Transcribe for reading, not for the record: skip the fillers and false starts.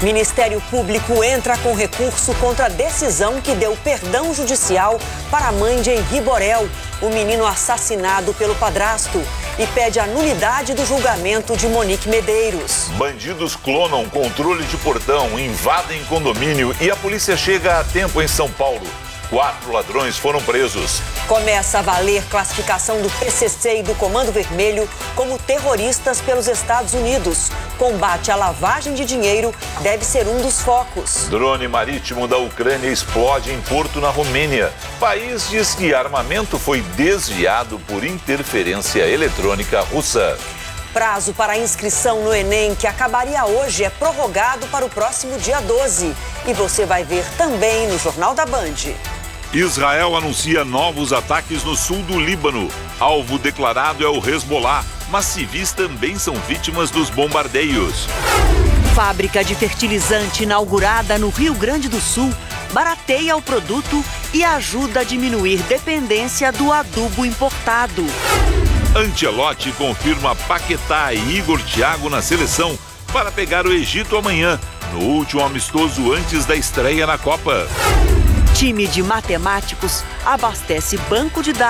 Ministério Público entra com recurso contra a decisão que deu perdão judicial para a mãe de Henri Borel, o menino assassinado pelo padrasto, e pede a nulidade do julgamento de Monique Medeiros. Bandidos clonam controle de portão, invadem condomínio e a polícia chega a tempo em São Paulo. 4 ladrões foram presos. Começa a valer classificação do PCC e do Comando Vermelho como terroristas pelos Estados Unidos. Combate à lavagem de dinheiro deve ser um dos focos. Drone marítimo da Ucrânia explode em porto na Romênia. País diz que armamento foi desviado por interferência eletrônica russa. Prazo para a inscrição no Enem, que acabaria hoje, é prorrogado para o próximo dia 12. E você vai ver também no Jornal da Band. Israel anuncia novos ataques no sul do Líbano. Alvo declarado é o Hezbollah, mas civis também são vítimas dos bombardeios. Fábrica de fertilizante inaugurada no Rio Grande do Sul barateia o produto e ajuda a diminuir dependência do adubo importado. Ancelotti confirma Paquetá e Igor Thiago na seleção para pegar o Egito amanhã, no último amistoso antes da estreia na Copa. Time de matemáticos abastece banco de dados